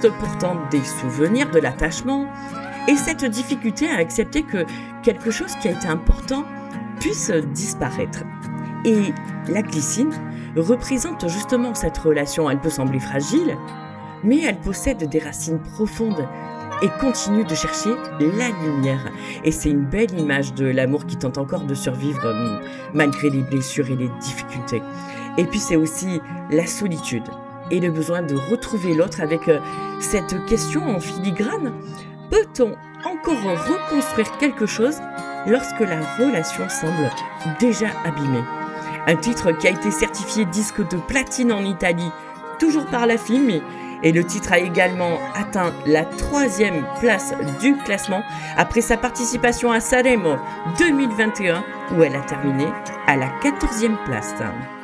reste pourtant des souvenirs, de l'attachement, et cette difficulté à accepter que quelque chose qui a été important puisse disparaître. Et la glycine représente justement cette relation. Elle peut sembler fragile, mais elle possède des racines profondes et continue de chercher la lumière. Et c'est une belle image de l'amour qui tente encore de survivre malgré les blessures et les difficultés. Et puis c'est aussi la solitude et le besoin de retrouver l'autre avec cette question en filigrane. Peut-on encore reconstruire quelque chose lorsque la relation semble déjà abîmée ? Un titre qui a été certifié disque de platine en Italie, toujours par la FIM, et le titre a également atteint la 3e place du classement après sa participation à Sanremo 2021 où elle a terminé à la 14e place.